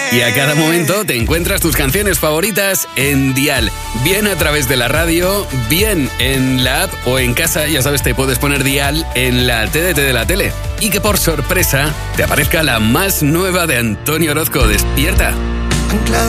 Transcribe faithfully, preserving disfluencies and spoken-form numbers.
Y a cada momento te encuentras tus canciones favoritas en Dial. Bien a través de la radio, bien en la app o en casa, ya sabes, te puedes poner Dial en la T D T de la tele. Y que por sorpresa te aparezca la más nueva de Antonio Orozco. Despierta.